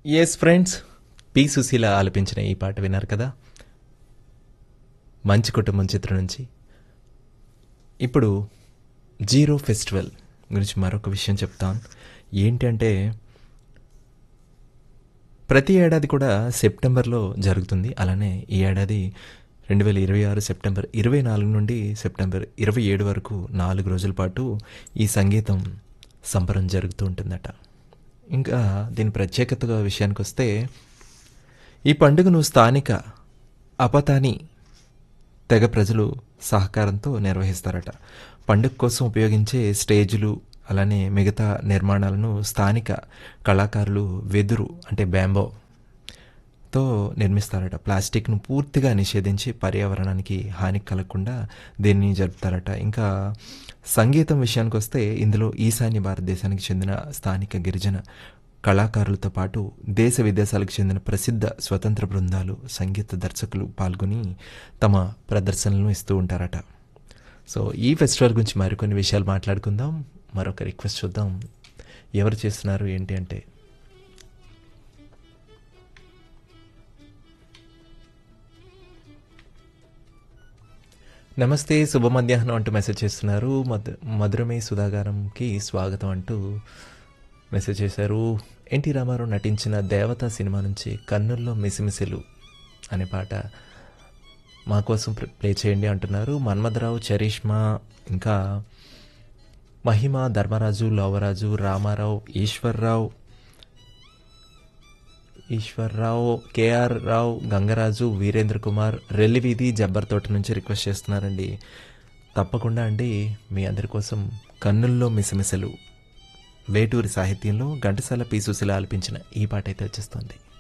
Yes friends, P Susheela ఆలపించిన ఈ పాట విన్నారు కదా, మంచి కుటుంబం చిత్రం నుంచి. ఇప్పుడు జీరో ఫెస్టివల్ గురించి మరొక విషయం చెప్తాను. ఏంటంటే ప్రతి ఏడాది కూడా సెప్టెంబర్లో జరుగుతుంది. అలానే ఈ ఏడాది 2026 సెప్టెంబర్ 24 నుండి సెప్టెంబర్ 27 వరకు 4 రోజుల పాటు ఈ సంగీతం సంబరం జరుగుతూ ఉంటుందట. ఇంకా దీని ప్రత్యేకత విషయానికి వస్తే, ఈ పండుగను స్థానిక అపతాని తెగ ప్రజలు సహకారంతో నిర్వహిస్తారట. పండుగ కోసం ఉపయోగించే స్టేజులు అలానే మిగతా నిర్మాణాలను స్థానిక కళాకారులు వెదురు అంటే బ్యాంబోతో నిర్మిస్తారట. ప్లాస్టిక్ను పూర్తిగా నిషేధించి పర్యావరణానికి హాని కలగకుండా దీన్ని జరుపుతారట. ఇంకా సంగీతం విషయానికి వస్తే, ఇందులో ఈశాన్య భారతదేశానికి చెందిన స్థానిక గిరిజన కళాకారులతో పాటు దేశ విదేశాలకు చెందిన ప్రసిద్ధ స్వతంత్ర బృందాలు, సంగీత దర్శకులు పాల్గొని తమ ప్రదర్శనలను ఇస్తూ ఉంటారట. సో ఈ ఫెస్టివల్ గురించి మరికొన్ని విషయాలు మాట్లాడుకుందాం. మరొక రిక్వెస్ట్ చూద్దాం, ఎవరు చేస్తున్నారు ఏంటి అంటే, నమస్తే శుభ మధ్యాహ్నం అంటూ మెసేజ్ చేస్తున్నారు. మధురమే సుధాగారంకి స్వాగతం అంటూ మెసేజ్ చేశారు. ఎన్టీ రామారావు నటించిన దేవత సినిమా నుంచి కన్నుల్లో మిసిమిసిలు అనే పాట మా కోసం ప్లే చేయండి అంటున్నారు. మన్మథరావు, చరిష్మా, ఇంకా మహిమ, ధర్మరాజు, లోవరాజు, రామారావు, ఈశ్వర్రావు, కేఆర్ రావు, గంగరాజు, వీరేంద్ర కుమార్, రెల్లివీధి, జబ్బర్ తోట నుంచి రిక్వెస్ట్ చేస్తున్నారండి. తప్పకుండా అండి, మీ అందరి కోసం కన్నుల్లో మిసమిసలు వేటూరి సాహిత్యంలో ఘంటసాల పి సుశీల ఆలపించిన ఈ పాట అయితే వచ్చేస్తుంది.